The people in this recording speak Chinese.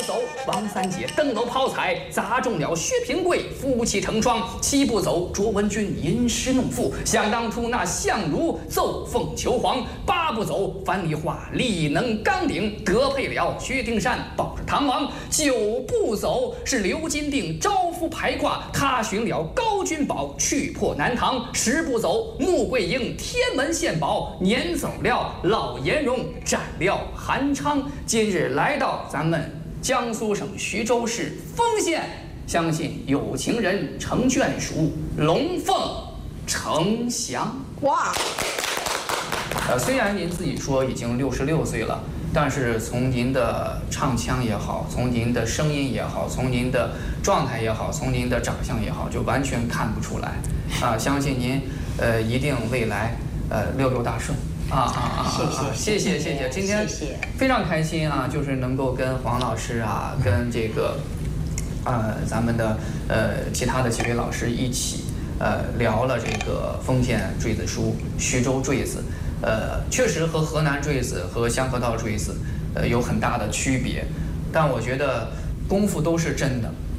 走，王三姐登楼抛彩，砸中了薛平贵，夫妻成双。7步走，卓文君吟诗弄赋，想当初那相如奏凤求凰。8步走，樊梨花力能刚鼎，得配了薛丁山抱着唐王。9步走，是刘金定招夫排挂，他寻了高君宝，去破南唐。10步走，穆桂英天门献宝，撵走了老颜容，斩了韩昌。今日来到咱们江苏省徐州市丰县，相信有情人成眷属，龙凤呈祥。 哇！ 虽然您自己说已经66岁了，但是从您的唱腔也好，从您的声音也好，从您的状态也好，从您的长相也好，就完全看不出来。相信您一定未来66大顺。谢谢。今天非常开心啊，就是能够跟黄老师啊，跟这个咱们的其他的几位老师一起聊了这个丰县坠子书、徐州坠子。确实和河南坠子和香河道坠子有很大的区别，但我觉得功夫都是真的。